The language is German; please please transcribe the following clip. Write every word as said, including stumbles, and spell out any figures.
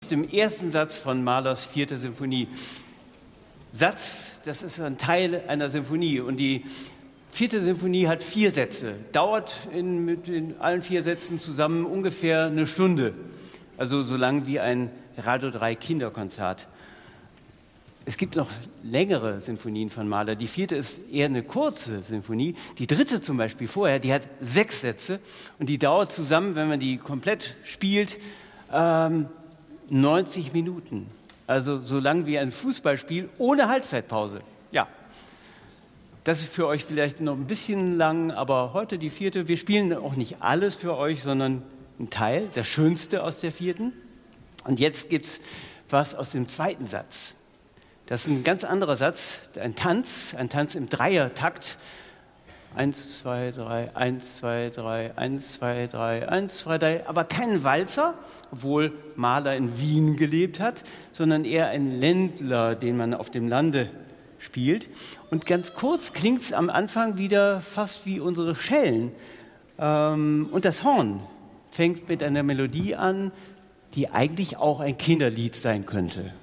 dem ersten Satz von Mahlers vierter Symphonie. Satz, das ist ein Teil einer Symphonie und die vierte Symphonie hat vier Sätze, dauert in, mit in allen vier Sätzen zusammen ungefähr eine Stunde, also so lang wie ein Radio drei Kinderkonzert. Es gibt noch längere Sinfonien von Mahler. Die vierte ist eher eine kurze Sinfonie. Die dritte zum Beispiel vorher, die hat sechs Sätze und die dauert zusammen, wenn man die komplett spielt, ähm, neunzig Minuten. Also so lang wie ein Fußballspiel ohne Halbzeitpause. Ja, das ist für euch vielleicht noch ein bisschen lang, aber heute die vierte. Wir spielen auch nicht alles für euch, sondern einen Teil, das Schönste aus der vierten. Und jetzt gibt es was aus dem zweiten Satz. Das ist ein ganz anderer Satz, ein Tanz, ein Tanz im Dreiertakt. Eins, zwei, drei, eins, zwei, drei, eins, zwei, drei, eins, zwei, drei. Aber kein Walzer, obwohl Mahler in Wien gelebt hat, sondern eher ein Ländler, den man auf dem Lande spielt. Und ganz kurz klingt es am Anfang wieder fast wie unsere Schellen. Und das Horn fängt mit einer Melodie an, die eigentlich auch ein Kinderlied sein könnte.